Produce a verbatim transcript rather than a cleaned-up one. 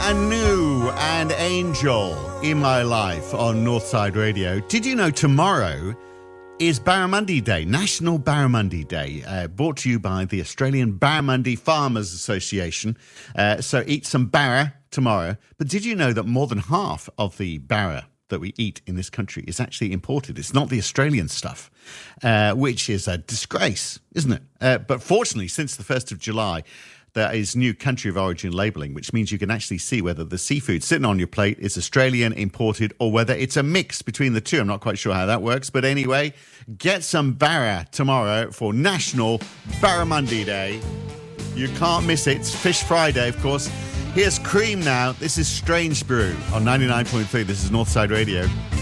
Anu and Angel in my life on Northside Radio. Did you know tomorrow is Barramundi Day, National Barramundi Day, uh, brought to you by the Australian Barramundi Farmers Association. Uh, so eat some barra tomorrow. But did you know that more than half of the barra that we eat in this country is actually imported? It's not the Australian stuff, uh, which is a disgrace, isn't it? Uh, but fortunately, since the first of July, there is new country of origin labelling, which means you can actually see whether the seafood sitting on your plate is Australian, imported, or whether it's a mix between the two. I'm not quite sure how that works. But anyway, get some barra tomorrow for National Barramundi Day. You can't miss it. It's Fish Friday, of course. Here's Cream now. This is Strange Brew on ninety-nine point three. This is Northside Radio.